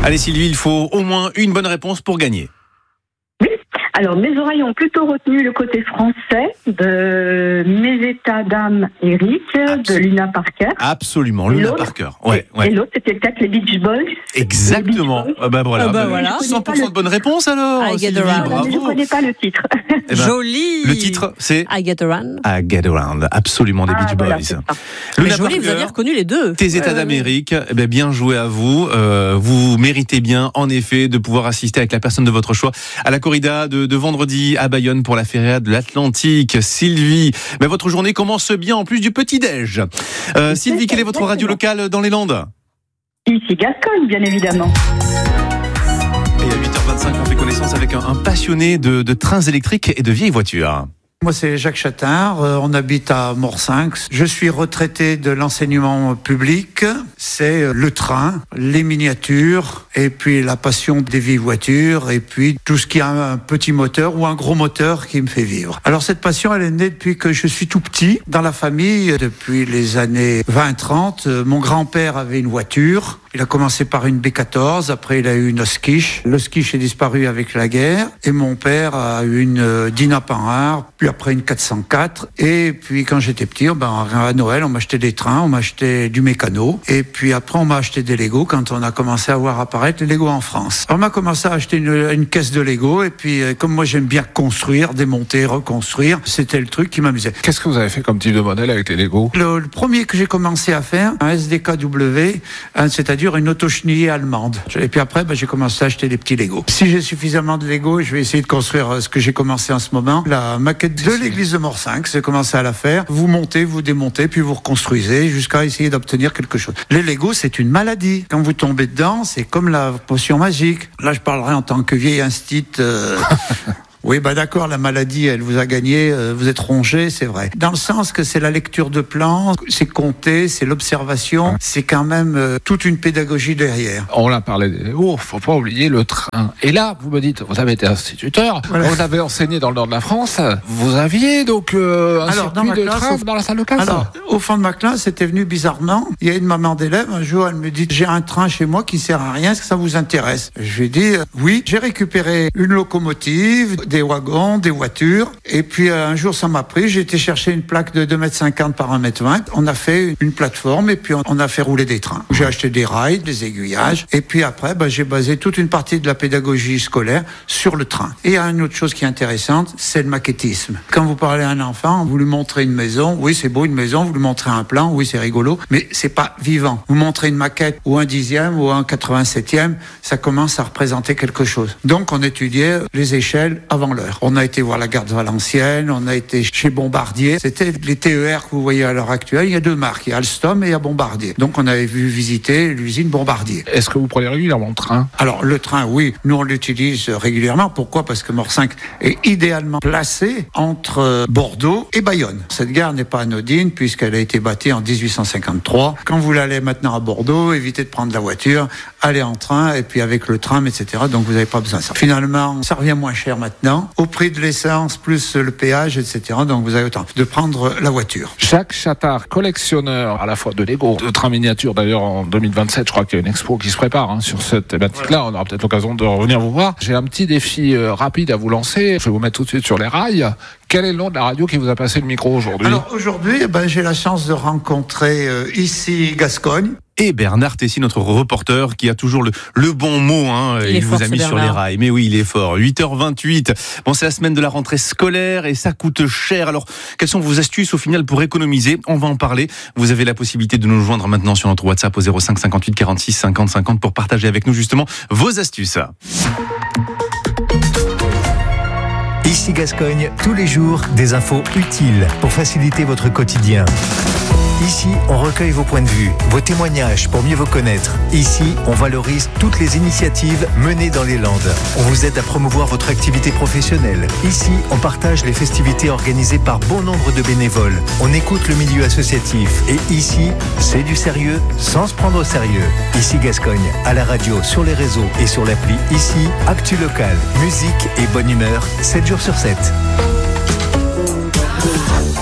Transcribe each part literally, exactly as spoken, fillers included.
Allez Sylvie, il faut au moins une bonne réponse pour gagner. Oui. Alors, mes oreilles ont plutôt retenu le côté français de Mes états d'âme, Eric, Absol- de Luna Parker. Absolument, Luna l'autre, Parker. Ouais, et, ouais. et l'autre, c'était peut-être les Beach Boys. Exactement. Beach Boys. Ah bah voilà, Ah bah bah, voilà. cent pour cent de bonne réponse alors. I get Sylvie, around. Voilà, mais je ne bravo. connais pas le titre. Eh ben, Joli. Le titre, c'est I Get Around. I Get Around, absolument des Ah, Beach voilà, Boys. c'est ça. Mais Luna joli, vous Parker, aviez reconnu les deux. Tes états Ouais, d'Amérique, eh bien, bien joué à vous. Euh, vous méritez bien, en effet, de pouvoir assister avec la personne de votre choix à la corrida de, de vendredi à Bayonne pour la Feria de l'Atlantique. Sylvie, ben, votre journée commence bien en plus du petit-déj. Euh, Sylvie, quelle est votre radio locale dans les Landes ? Ici Gascogne, bien évidemment. Et à huit heures vingt-cinq, on fait connaissance avec un, un passionné de, de trains électriques et de vieilles voitures. Moi, c'est Jacques Chattard, euh, on habite à Morsinx. Je suis retraité de l'enseignement public. C'est euh, le train, les miniatures, et puis la passion des vieilles voitures, et puis tout ce qui a un petit moteur ou un gros moteur qui me fait vivre. Alors cette passion, elle est née depuis que je suis tout petit. Dans la famille, depuis les années vingt trente, euh, mon grand-père avait une voiture. Il a commencé par une B quatorze, après il a eu une Oskish. Le Oskish est disparu avec la guerre, et mon père a eu une euh, Dina Panhard, puis après une quatre cent quatre. Et puis quand j'étais petit, ben, à Noël, on m'achetait des trains, on m'achetait du mécano. Et puis après, on m'a acheté des Lego quand on a commencé à voir apparaître les Lego en France. On m'a commencé à acheter une, une caisse de Lego. Et puis comme moi j'aime bien construire, démonter, reconstruire, c'était le truc qui m'amusait. Qu'est-ce que vous avez fait comme type de modèle avec les Lego ? Le, le premier que j'ai commencé à faire, un S D K W, hein, c'est-à-dire une auto-chenillée allemande. Et puis après, ben, j'ai commencé à acheter des petits Lego. Si j'ai suffisamment de Lego, je vais essayer de construire ce que j'ai commencé en ce moment, la maquette de l'église de Morsinx. J'ai commencé à la faire. Vous montez, vous démontez, puis vous reconstruisez jusqu'à essayer d'obtenir quelque chose. Les Lego, c'est une maladie. Quand vous tombez dedans, c'est comme la potion magique. Là, je parlerai en tant que vieil instit... Euh... Oui, bah d'accord, la maladie, elle vous a gagné, euh, vous êtes rongé, c'est vrai. Dans le sens que c'est la lecture de plans, c'est compter, c'est l'observation, c'est quand même euh, toute une pédagogie derrière. On l'a parlé des Lego, faut pas oublier le train. Et là, vous me dites, vous avez été instituteur, Voilà. vous avez enseigné dans le nord de la France, vous aviez donc euh, un Alors, dans circuit ma de classe, train au- dans la salle de classe. Alors, au fond de ma classe, c'était venu bizarrement. Il y a une maman d'élève, un jour, elle me dit, j'ai un train chez moi qui sert à rien, est-ce que ça vous intéresse? Je lui ai dit, euh, oui. J'ai récupéré une locomotive, des wagons, des voitures, et puis euh, un jour, ça m'a pris, j'ai été chercher une plaque de deux mètres cinquante par un mètre vingt. On a fait une plateforme, et puis on, on a fait rouler des trains. J'ai acheté des rails, des aiguillages, et puis après, bah, j'ai basé toute une partie de la pédagogie scolaire sur le train. Et il y a une autre chose qui est intéressante, c'est le maquettisme. Quand vous parlez à un enfant, vous lui montrez une maison, oui, c'est beau une maison, vous lui montrez un plan, oui, c'est rigolo, mais c'est pas vivant. Vous montrez une maquette ou un dixième ou un quatre-vingt-septième, ça commence à représenter quelque chose. Donc, on étudiait les échelles avant l'heure. On a été voir la gare de Valenciennes, on a été chez Bombardier. C'était les T E R que vous voyez à l'heure actuelle. Il y a deux marques, il y a Alstom et il y a Bombardier. Donc, on avait vu visiter l'usine Bombardier. Est-ce que vous prenez régulièrement le train ? Alors, le train, oui, nous on l'utilise régulièrement. Pourquoi ? Parce que Morsinx est idéalement placé entre Bordeaux et Bayonne. Cette gare n'est pas anodine puisqu'elle a été bâtie en dix-huit cent cinquante-trois. Quand vous allez maintenant à Bordeaux, évitez de prendre la voiture, allez en train et puis avec le tram, et cetera. Donc, vous n'avez pas besoin de ça. Finalement, ça revient moins cher maintenant, au prix de l'essence plus le péage, et cetera. Donc, vous avez autant de prendre la voiture. Jacques Chattard, collectionneur à la fois de Lego, de trains miniatures. D'ailleurs, en deux mille vingt-sept, je crois qu'il y a une expo qui se prépare hein, sur cette thématique-là. On aura peut-être l'occasion de revenir vous voir. J'ai un petit défi euh, rapide à vous lancer. Je vais vous mettre tout de suite sur les rails. Quel est le nom de la radio qui vous a passé le micro aujourd'hui ? Alors, aujourd'hui, eh ben, j'ai la chance de rencontrer euh, ici Gascogne. Et Bernard Tessy, notre reporter, qui a toujours le, le bon mot, hein, Il il, est vous fort, a mis ce sur les Bernard. rails. Mais oui, il est fort. huit heures vingt-huit. Bon, c'est la semaine de la rentrée scolaire et ça coûte cher. Alors, quelles sont vos astuces au final pour économiser ? On va en parler. Vous avez la possibilité de nous joindre maintenant sur notre WhatsApp au zéro cinq cinquante-huit quarante-six cinquante cinquante pour partager avec nous justement vos astuces. Ici Gascogne, tous les jours, des infos utiles pour faciliter votre quotidien. Ici, on recueille vos points de vue, vos témoignages pour mieux vous connaître. Ici, on valorise toutes les initiatives menées dans les Landes. On vous aide à promouvoir votre activité professionnelle. Ici, on partage les festivités organisées par bon nombre de bénévoles. On écoute le milieu associatif. Et ici, c'est du sérieux sans se prendre au sérieux. Ici Gascogne, à la radio, sur les réseaux et sur l'appli. Ici, actu local, musique et bonne humeur, sept jours sur sept.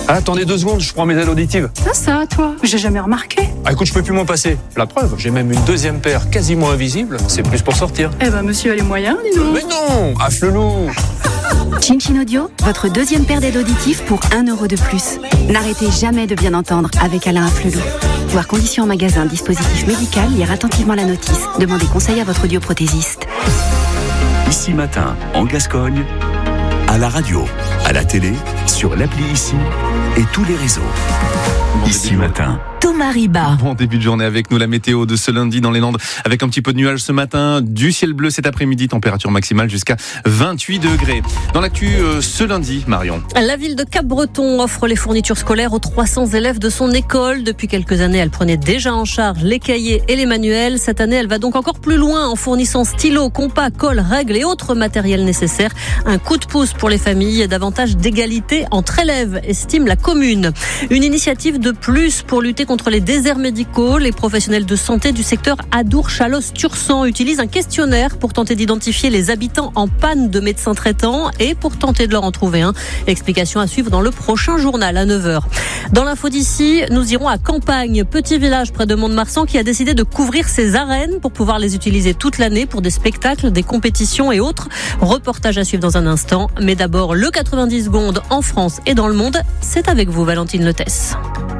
Ah, attendez deux secondes, je prends mes aides auditives. Ah ça, toi, j'ai jamais remarqué. Ah écoute, je peux plus m'en passer. La preuve, j'ai même une deuxième paire quasiment invisible. C'est plus pour sortir. Eh ben, monsieur a les moyens, dis donc. Mais non, afflelou. Chin-Chin Audio, votre deuxième paire d'aides auditives pour un euro de plus. N'arrêtez jamais de bien entendre avec Alain Afflelou. Voir conditions en magasin, dispositif médical, lire attentivement la notice. Demandez conseil à votre audioprothésiste. Ici Matin, en Gascogne, à la radio, à la télé, sur l'appli Ici et tous les réseaux. Bon Ici Matin. Thomas Riba. Bon début de journée avec nous, la météo de ce lundi dans les Landes, avec un petit peu de nuages ce matin, du ciel bleu cet après-midi, température maximale jusqu'à vingt-huit degrés. Dans l'actu euh, ce lundi, Marion. La ville de Cap-Breton offre les fournitures scolaires aux trois cents élèves de son école. Depuis quelques années, elle prenait déjà en charge les cahiers et les manuels. Cette année, elle va donc encore plus loin en fournissant stylos, compas, colle, règles et autres matériels nécessaires. Un coup de pouce pour les familles, davantage d'égalité entre élèves, estime la commune. Une initiative de plus pour lutter contre les déserts médicaux. Les professionnels de santé du secteur Adour-Chalosse-Tursan utilisent un questionnaire pour tenter d'identifier les habitants en panne de médecins traitants et pour tenter de leur en trouver un. Explication à suivre dans le prochain journal à neuf heures. Dans l'info d'ici, nous irons à Campagne, petit village près de Mont-de-Marsan qui a décidé de couvrir ses arènes pour pouvoir les utiliser toute l'année pour des spectacles, des compétitions et autres. Reportage à suivre dans un instant. Mais d'abord, le quatre-vingt-dix secondes en France et dans le monde. C'est avec vous, Valentine Letès.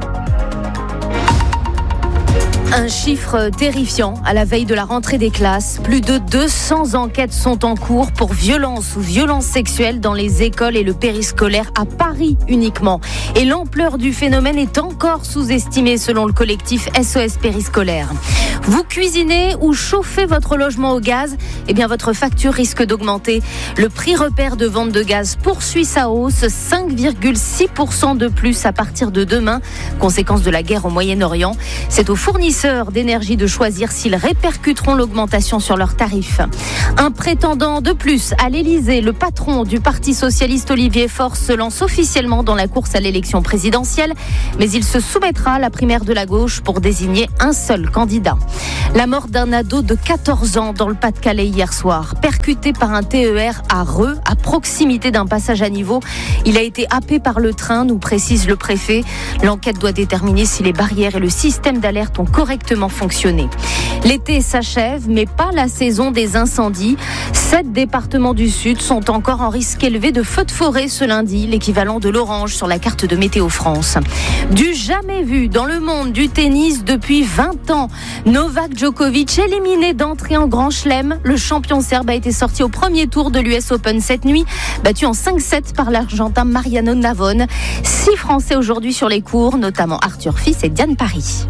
Un chiffre terrifiant à la veille de la rentrée des classes. Plus de deux cents enquêtes sont en cours pour violence ou violences sexuelles dans les écoles et le périscolaire à Paris uniquement. Et l'ampleur du phénomène est encore sous-estimée selon le collectif S O S Périscolaire. Vous cuisinez ou chauffez votre logement au gaz, eh bien votre facture risque d'augmenter. Le prix repère de vente de gaz poursuit sa hausse, cinq virgule six pour cent de plus à partir de demain, conséquence de la guerre au Moyen-Orient. C'est aux fournisseurs d'énergie de choisir s'ils répercuteront l'augmentation sur leurs tarifs. Un prétendant de plus à l'Élysée, le patron du Parti socialiste Olivier Faure se lance officiellement dans la course à l'élection présidentielle, mais il se soumettra à la primaire de la gauche pour désigner un seul candidat. La mort d'un ado de quatorze ans dans le Pas-de-Calais hier soir, percuté par un T E R à Reux, à proximité d'un passage à niveau. Il a été happé par le train, nous précise le préfet. L'enquête doit déterminer si les barrières et le système d'alerte ont correctement fonctionné. L'été s'achève, mais pas la saison des incendies. Sept départements du Sud sont encore en risque élevé de feux de forêt ce lundi, l'équivalent de l'orange sur la carte de Météo France. Du jamais vu dans le monde du tennis depuis vingt ans. Novak Djokovic éliminé d'entrée en Grand Chelem. Le champion serbe a été sorti au premier tour de l'U S Open cette nuit, battu en cinq sept par l'Argentin Mariano Navone. Six Français aujourd'hui sur les cours, notamment Arthur Fils et Diane Paris.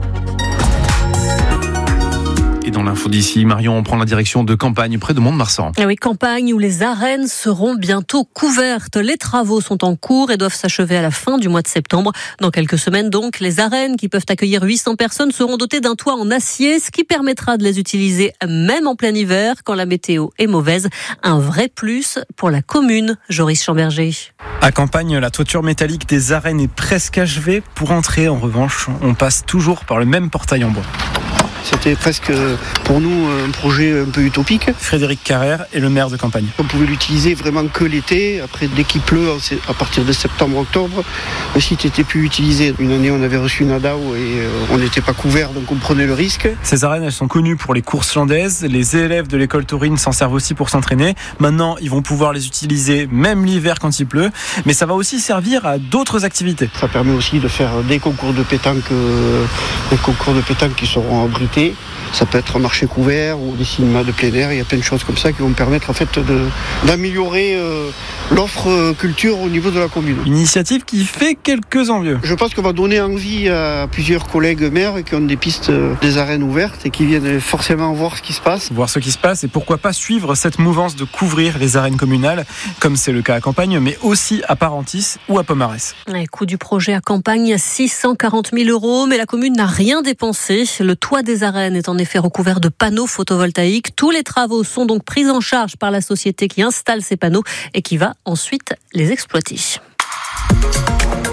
Et dans l'info d'ici, Marion, on prend la direction de Campagne, près de Mont-de-Marsan. Ah oui, Campagne où les arènes seront bientôt couvertes. Les travaux sont en cours et doivent s'achever à la fin du mois de septembre. Dans quelques semaines donc, les arènes qui peuvent accueillir huit cents personnes seront dotées d'un toit en acier, ce qui permettra de les utiliser même en plein hiver quand la météo est mauvaise. Un vrai plus pour la commune. Joris Chamberger. À Campagne, la toiture métallique des arènes est presque achevée. Pour entrer, en revanche, on passe toujours par le même portail en bois. C'était presque pour nous un projet un peu utopique. Frédéric Carrère est le maire de Campagne. On pouvait l'utiliser vraiment que l'été. Après, dès qu'il pleut, à partir de septembre-octobre, le site n'était plus utilisé. Une année, on avait reçu une A D A O et on n'était pas couvert, donc on prenait le risque. Ces arènes, elles sont connues pour les courses landaises. Les élèves de l'école taurine s'en servent aussi pour s'entraîner. Maintenant, ils vont pouvoir les utiliser même l'hiver quand il pleut. Mais ça va aussi servir à d'autres activités. Ça permet aussi de faire des concours de pétanque, euh, des concours de pétanque qui seront abrités. Ça peut être un marché couvert ou des cinémas de plein air. Il y a plein de choses comme ça qui vont permettre en fait de, d'améliorer euh, l'offre euh, culture au niveau de la commune. Une initiative qui fait quelques envieux. Je pense qu'on va donner envie à plusieurs collègues maires qui ont des pistes, euh, des arènes ouvertes et qui viennent forcément voir ce qui se passe. Voir ce qui se passe et pourquoi pas suivre cette mouvance de couvrir les arènes communales, comme c'est le cas à Campagne, mais aussi à Parentis ou à Pomarès. Le coût du projet à Campagne, six cent quarante mille euros, mais la commune n'a rien dépensé. Le toit des arènes est en effet recouvert de panneaux photovoltaïques. Tous les travaux sont donc pris en charge par la société qui installe ces panneaux et qui va ensuite les exploiter.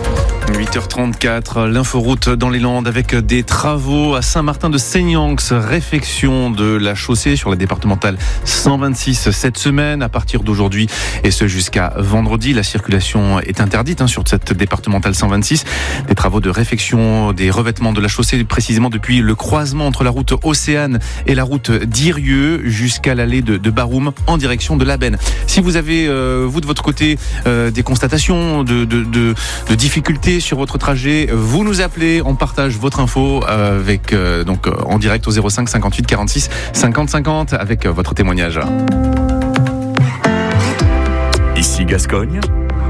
huit heures trente-quatre, l'inforoute dans les Landes avec des travaux à Saint-Martin-de-Seignanx, réfection de la chaussée sur la départementale cent vingt-six cette semaine. À partir d'aujourd'hui et ce jusqu'à vendredi, la circulation est interdite hein, sur cette départementale cent vingt-six. Des travaux de réfection des revêtements de la chaussée précisément depuis le croisement entre la route Océane et la route d'Irieux jusqu'à l'allée de, de Baroum en direction de l'Aben. Si vous avez, euh, vous de votre côté, euh, des constatations de, de, de, de difficultés sur votre trajet, vous nous appelez, on partage votre info avec euh, donc en direct au zéro cinq cinquante-huit quarante-six cinquante cinquante avec votre témoignage. Ici Gascogne.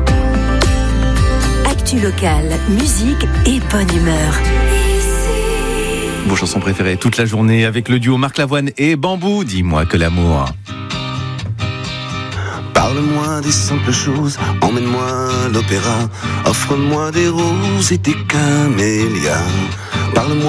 Actu locale, musique et bonne humeur. Vos chansons préférées toute la journée avec le duo Marc Lavoine et Bambou. Dis-moi que l'amour. Parle-moi des simples choses, emmène-moi à l'opéra, offre-moi des roses et des camélias. Parle-moi